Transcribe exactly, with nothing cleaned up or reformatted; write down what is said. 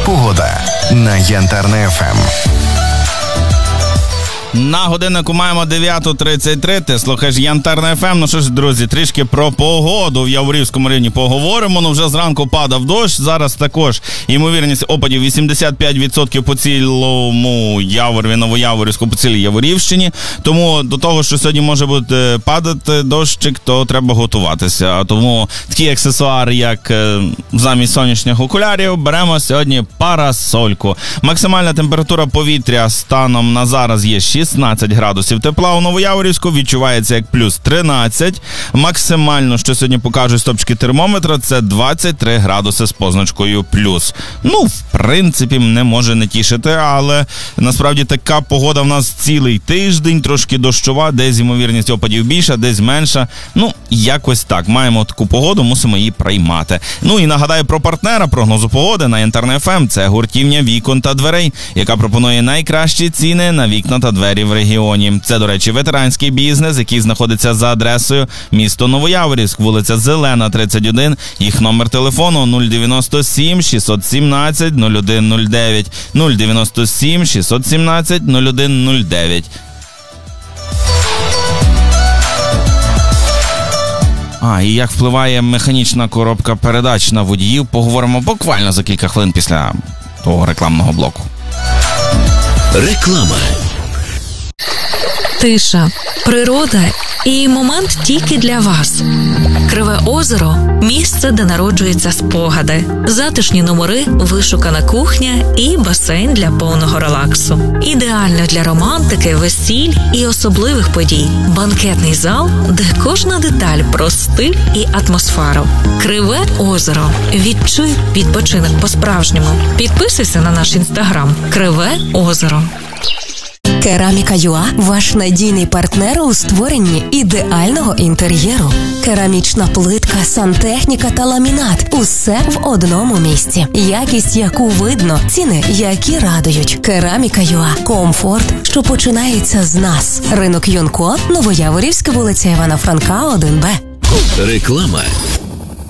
Погода на Янтарне еф ем. На годиннику маємо дев'ята тридцять три, ти слухаєш Янтарне еф ем. Ну що ж, друзі, трішки про погоду в Яворівському районі поговоримо. Ну вже зранку падав дощ, зараз також ймовірність опадів вісімдесят п'ять відсотків по цілому Яворові, Новояворівську, по цілій Яворівщині. Тому до того, що сьогодні може бути падати дощик, то треба готуватися. Тому такі аксесуари, як замість сонячних окулярів, беремо сьогодні парасольку. Максимальна температура повітря станом на зараз є шістнадцять градусів тепла у Новояворівську, відчувається як плюс тринадцять. Максимально, що сьогодні покажуть стопчики термометра, це двадцять три градуси з позначкою плюс. Ну, в принципі, не може не тішити, але насправді така погода в нас цілий тиждень, трошки дощова, десь ймовірність опадів більша, десь менша. Ну, якось так. Маємо таку погоду, мусимо її приймати. Ну і нагадаю про партнера прогнозу погоди на Янтарне еф ем. Це гуртівня вікон та дверей, яка пропонує найкращі ціни на вікна та двері в регіоні. Це, до речі, ветеранський бізнес, який знаходиться за адресою місто Новояворівськ, вулиця Зелена, тридцять один. Їх номер телефону нуль дев'яносто сім шістсот сімнадцять нуль один нуль дев'ять, нуль дев'яносто сім шістсот сімнадцять нуль один нуль дев'ять. А, і як впливає механічна коробка передач на водіїв, поговоримо буквально за кілька хвилин після того рекламного блоку. Реклама. Тиша, природа і момент тільки для вас. Криве озеро – місце, де народжуються спогади. Затишні номери, вишукана кухня і басейн для повного релаксу. Ідеально для романтики, весіль і особливих подій. Банкетний зал, де кожна деталь про стиль і атмосферу. Криве озеро. Відчуй відпочинок по-справжньому. Підписуйся на наш інстаграм «Криве озеро». Кераміка ЮА – ваш надійний партнер у створенні ідеального інтер'єру. Керамічна плитка, сантехніка та ламінат – усе в одному місці. Якість, яку видно, ціни, які радують. Кераміка ЮА – комфорт, що починається з нас. Ринок Юнко, Новояворівська, вулиця Івана Франка, один Б. Реклама.